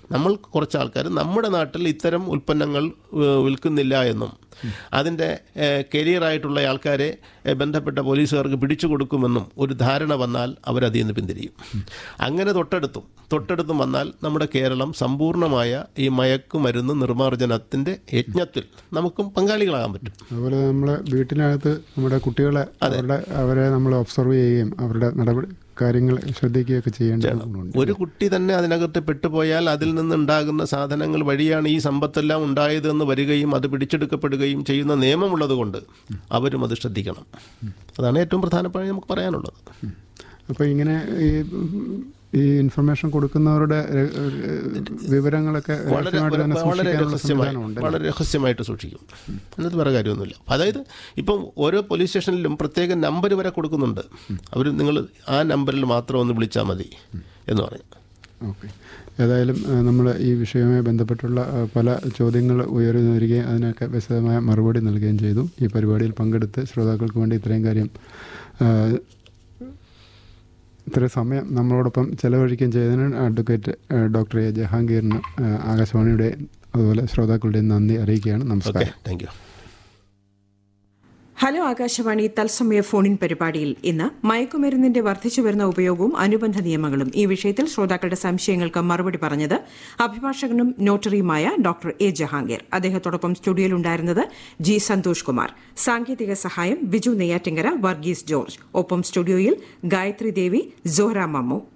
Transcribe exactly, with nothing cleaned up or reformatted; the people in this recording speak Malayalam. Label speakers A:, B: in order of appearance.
A: നമ്മൾ കുറച്ച് ആൾക്കാർ നമ്മുടെ നാട്ടിൽ ഇത്തരം ഉൽപ്പന്നങ്ങൾ വിൽക്കുന്നില്ല എന്നും അതിൻ്റെ കരിയറായിട്ടുള്ള ആൾക്കാരെ ബന്ധപ്പെട്ട പോലീസുകാർക്ക് പിടിച്ചു കൊടുക്കുമെന്നും ഒരു ധാരണ വന്നാൽ അവരതിൽ നിന്ന് പിന്തിരിയും. അങ്ങനെ തൊട്ടടുത്തും തൊട്ടടുത്തും വന്നാൽ നമ്മുടെ കേരളം സമ്പൂർണ്ണമായ ഈ മയക്കുമരുന്ന് നിർമ്മാർജ്ജനത്തിൻ്റെ യജ്ഞത്തിൽ നമുക്കും പങ്കാളികളാകാൻ പറ്റും.
B: അതുപോലെ നമ്മൾ വീട്ടിനകത്ത് നമ്മുടെ കുട്ടികളെ അവരുടെ അവരെ നമ്മൾ ഒബ്സർവ് ചെയ്യുകയും അവരുടെ നടപടി കാര്യങ്ങൾ ശ്രദ്ധിക്കുകയൊക്കെ ചെയ്യേണ്ടതുണ്ട്.
A: ഒരു കുട്ടി തന്നെ അതിനകത്ത് പെട്ടുപോയാൽ അതിൽ നിന്നുണ്ടാകുന്ന സാധനങ്ങൾ വഴിയാണ് ഈ സമ്പത്തെല്ലാം ഉണ്ടായതെന്ന് വരികയും അത് പിടിച്ചെടുക്കപ്പെടുകയും ചെയ്യുന്ന നിയമമുള്ളത് കൊണ്ട് അവരും അത് ശ്രദ്ധിക്കണം. അതാണ് ഏറ്റവും പ്രധാനപ്പെട്ട നമുക്ക് പറയാനുള്ളത്.
B: അപ്പോൾ ഇങ്ങനെ ഈ ഈ ഇൻഫർമേഷൻ കൊടുക്കുന്നവരുടെ വിവരങ്ങളൊക്കെ
A: വളരെ വളരെ രഹസ്യമായി വളരെ രഹസ്യമായിട്ട് സൂക്ഷിക്കും. അതിനകത്ത് വേറെ കാര്യമൊന്നുമില്ല. അതായത് ഇപ്പം ഓരോ പോലീസ് സ്റ്റേഷനിലും പ്രത്യേക നമ്പർ വരെ കൊടുക്കുന്നുണ്ട്. അവർ നിങ്ങൾ ആ നമ്പറിൽ മാത്രം ഒന്ന് വിളിച്ചാൽ മതി എന്ന് പറയും.
B: ഓക്കെ. ഏതായാലും നമ്മൾ ഈ വിഷയവുമായി ബന്ധപ്പെട്ടുള്ള പല ചോദ്യങ്ങൾ ഉയർന്നു വരികയും അതിനൊക്കെ വിശദമായ മറുപടി നൽകുകയും ചെയ്തു. ഈ പരിപാടിയിൽ പങ്കെടുത്ത് ശ്രോതാക്കൾക്ക് വേണ്ടി ഇത്രയും കാര്യം ഇത്ര സമയം നമ്മളോടൊപ്പം ചെലവഴിക്കുകയും ചെയ്തതിന് അഡ്വക്കേറ്റ് ഡോക്ടർ എ ജഹാംഗീറിന് ആകാശവാണിയുടെ അതുപോലെ ശ്രോതാക്കളുടെയും നന്ദി അറിയിക്കുകയാണ്. നമസ്കാരം.
A: Thank you.
C: ഹലോ ആകാശവാണി തത്സമയ ഫോണിൻ പരിപാടിയിൽ ഇന്ന് മയക്കുമരുന്നിന്റെ വർദ്ധിച്ചുവരുന്ന ഉപയോഗവും അനുബന്ധ നിയമങ്ങളും. ഈ വിഷയത്തിൽ ശ്രോതാക്കളുടെ സംശയങ്ങൾക്ക് മറുപടി പറഞ്ഞത് അഭിഭാഷകനും നോട്ടറിയുമായ ഡോക്ടർ എ ജഹാംഗീർ. അദ്ദേഹത്തോടൊപ്പം സ്റ്റുഡിയോയിലുണ്ടായിരുന്നത് ജി സന്തോഷ് കുമാർ. സാങ്കേതിക സഹായം ബിജു നെയ്യാറ്റിങ്കര, വർഗീസ് ജോർജ്. ഒപ്പം സ്റ്റുഡിയോയിൽ ഗായത്രി ദേവി, സോഹ്റ മമ്മു.